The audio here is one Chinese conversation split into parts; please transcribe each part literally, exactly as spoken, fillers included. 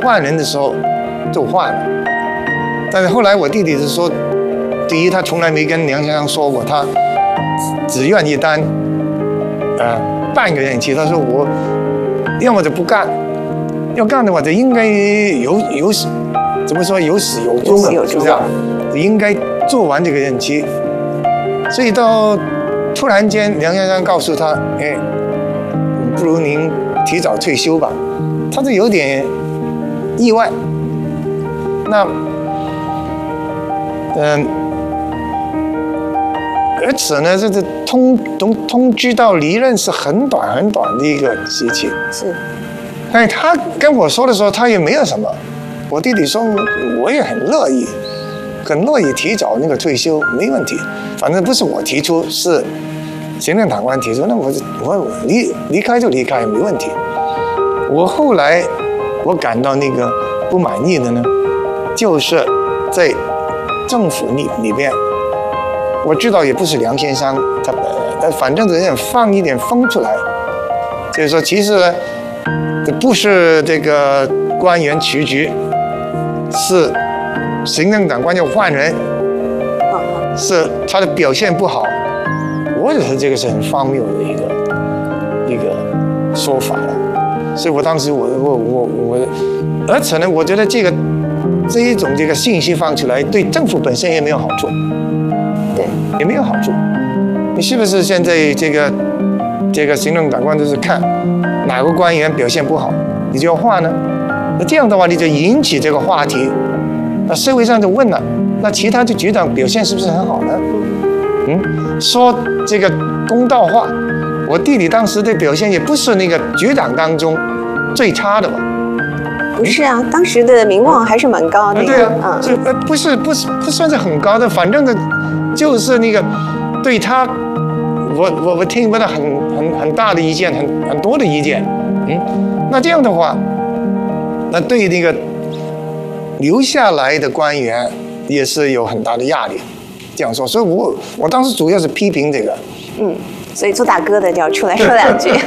换人的时候就换了。但是后来我弟弟是说，第一他从来没跟梁先生说过他只愿意当呃半个任期，他说我要么就不干，要干的话就应该有有怎么说有始有终的，就这样，应该做完这个任期。所以到突然间梁先生告诉他，哎，不如您提早退休吧，他就有点意外。那嗯。而且呢，这个通通通知到离任是很短很短的一个时期。 是。 但他跟我说的时候，他也没有什么。我弟弟说，我也很乐意，很乐意提早那个退休，没问题。反正不是我提出，是行政长官提出，那我我离离开就离开，没问题。我后来我感到那个不满意的呢，就是在政府里里边。我知道也不是梁先生，他他反正有点放一点风出来，就是说其实呢，不是这个官员辞职，是行政长官要换人，是他的表现不好。我觉得这个是很荒谬的一个一个说法了，所以我当时我我我我，而且呢，我觉得这个这一种这个信息放出来，对政府本身也没有好处。对，也没有好处。你是不是现在这个这个行政长官就是看哪个官员表现不好，你就要换呢？那这样的话，你就引起这个话题，那社会上就问了，那其他的局长表现是不是很好呢？嗯，说这个公道话，我弟弟当时的表现也不是那个局长当中最差的吧？ 不是啊，当时的名望还是蛮高的。 对啊，这呃不是不是不算是很高的，反正呢。就是那个对他，我我我听不到很很很大的意见，很很多的意见，嗯，那这样的话，那对那个留下来的官员也是有很大的压力，这样说，所以我我当时主要是批评这个， 嗯，所以做大哥的就要出来说两句。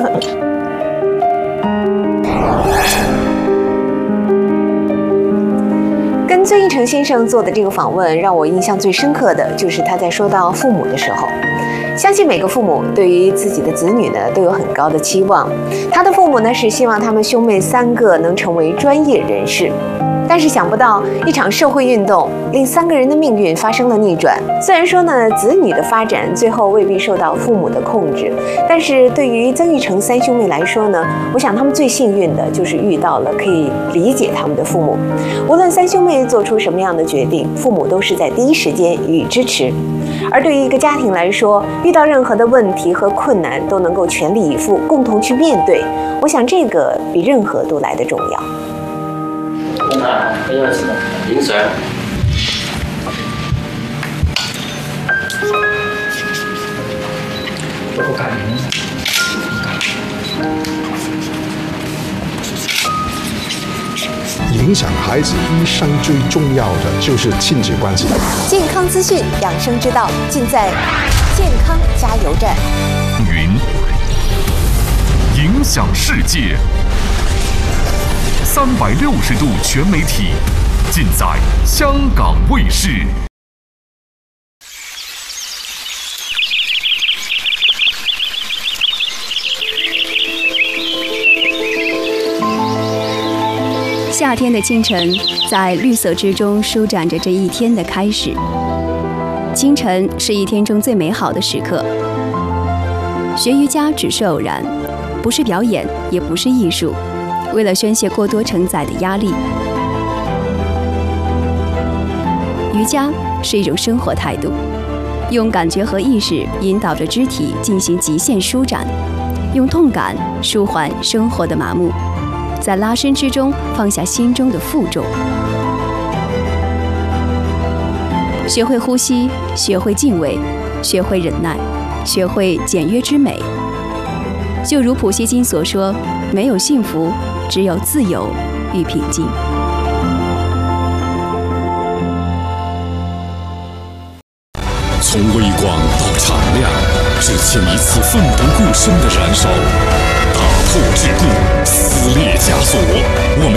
跟孙一成先生做的这个访问，让我印象最深刻的就是他在说到父母的时候，相信每个父母对于自己的子女呢都有很高的期望。他的父母呢是希望他们兄妹三个能成为专业人士，但是想不到一场社会运动令三个人的命运发生了逆转。虽然说呢，子女的发展最后未必受到父母的控制，但是对于曾钰成三兄妹来说呢，我想他们最幸运的就是遇到了可以理解他们的父母。无论三兄妹做出什么样的决定，父母都是在第一时间予以支持。而对于一个家庭来说，遇到任何的问题和困难都能够全力以赴，共同去面对，我想这个比任何都来得重要。 那没有什么零食。这不看影响孩子一生最重要的就是亲子关系。 健康资讯、养生之道，尽在健康加油站。 云影响世界。三百六十度全媒体，尽在香港卫视。 夏天的清晨，在绿色之中舒展着这一天的开始。清晨是一天中最美好的时刻。学瑜伽只是偶然，不是表演，也不是艺术。为了宣泄过多承载的压力，瑜伽是一种生活态度，用感觉和意识引导着肢体进行极限舒展，用痛感舒缓生活的麻木，在拉伸之中放下心中的负重。学会呼吸，学会敬畏，学会忍耐，学会简约之美。就如普希金所说，没有幸福，只有自由与平静。 从微光到敞亮，只欠一次奋不顾身的燃烧。打破桎梏，撕裂枷锁，我们